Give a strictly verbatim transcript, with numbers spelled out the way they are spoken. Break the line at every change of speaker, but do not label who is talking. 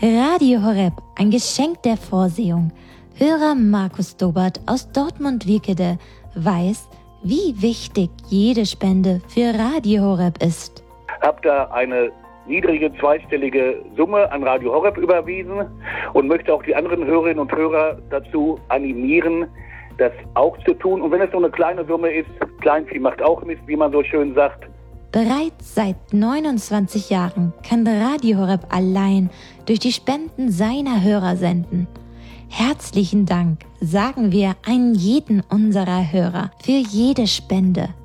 Radio Horeb, ein Geschenk der Vorsehung. Hörer Markus Dobert aus Dortmund-Wickede weiß, wie wichtig jede Spende für Radio Horeb ist.
Hab da eine niedrige zweistellige Summe an Radio Horeb überwiesen und möchte auch die anderen Hörerinnen und Hörer dazu animieren, das auch zu tun. Und wenn es so eine kleine Summe ist, Kleinvieh macht auch Mist, wie man so schön sagt.
Bereits seit neunundzwanzig Jahren kann Radio Horeb allein durch die Spenden seiner Hörer senden. Herzlichen Dank sagen wir an jeden unserer Hörer für jede Spende.